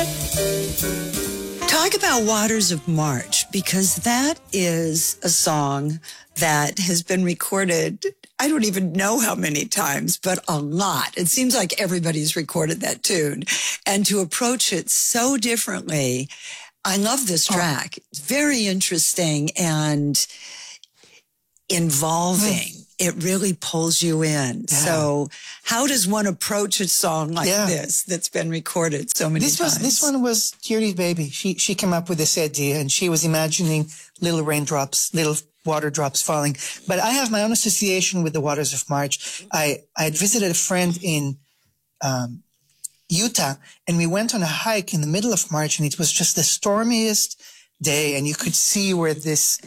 Talk about Waters of March, because that is a song that has been recorded, I don't even know how many times, but a lot. It seems like everybody's recorded that tune. And to approach it so differently, I love this track. It's very interesting and involving. It really pulls you in. Yeah. So how does one approach a song like this that's been recorded so many times? This one was Tierney's baby. She came up with this idea, and she was imagining little raindrops, little water drops falling. But I have my own association with the Waters of March. I had visited a friend in Utah, and we went on a hike in the middle of March, and it was just the stormiest day, and you could see where this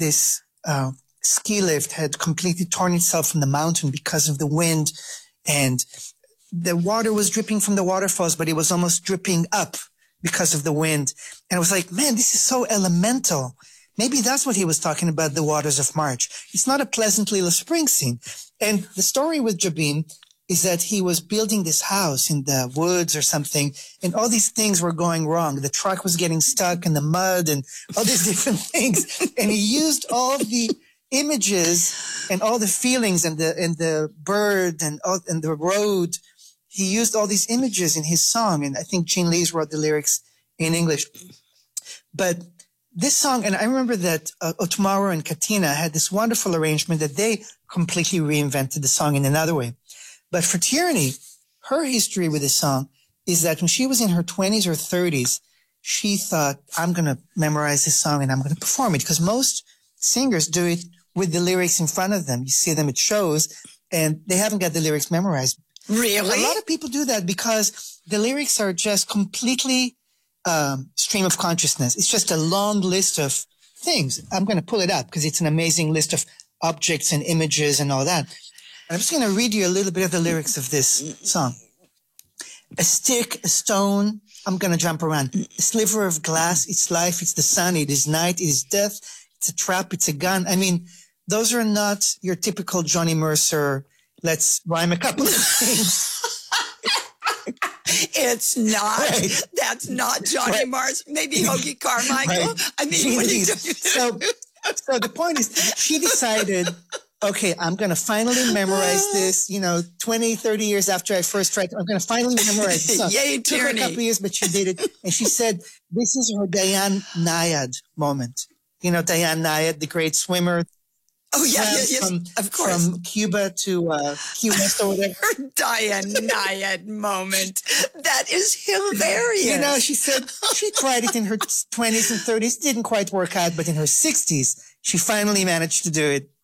ski lift had completely torn itself from the mountain because of the wind, and the water was dripping from the waterfalls, but it was almost dripping up because of the wind. And I was like, man, this is so elemental. Maybe that's what he was talking about, the Waters of March. It's not a pleasant little spring scene. And the story with Jobim is that he was building this house in the woods or something, and all these things were going wrong. The truck was getting stuck in the mud and all these different things. And he used all the images and all the feelings and the bird and the road. He used all these images in his song. And I think Gene Lees wrote the lyrics in English. But this song, and I remember that Otumaro and Katina had this wonderful arrangement that they completely reinvented the song in another way. But for Tierney, her history with this song is that when she was in her 20s or 30s, she thought, I'm going to memorize this song and I'm going to perform it, because most singers do it with the lyrics in front of them. You see them at shows and they haven't got the lyrics memorized. Really? A lot of people do that because the lyrics are just completely stream of consciousness. It's just a long list of things. I'm going to pull it up because it's an amazing list of objects and images and all that. And I'm just going to read you a little bit of the lyrics of this song. A stick, a stone, I'm going to jump around. A sliver of glass, it's life, it's the sun, it is night, it is death, it's a trap, it's a gun. I mean, those are not your typical Johnny Mercer, let's rhyme a couple of things. It's not. Right. That's not Johnny Mars. Maybe Hoagie Carmichael. Right. I mean, what are you doing? So the point is, she decided, okay, I'm going to finally memorize this, 20, 30 years after I first tried. I'm going to finally memorize this song. Yay, It took her a Tierney. couple of years, but she did it. And she said, this is her Dayan Nayad moment. Dayan Nayad, the great swimmer. Oh, yeah, yes, of course. From Cuba to Key West or whatever. Her Dianayad moment. That is hilarious. She said she tried it in her 20s and 30s. Didn't quite work out, but in her 60s, she finally managed to do it.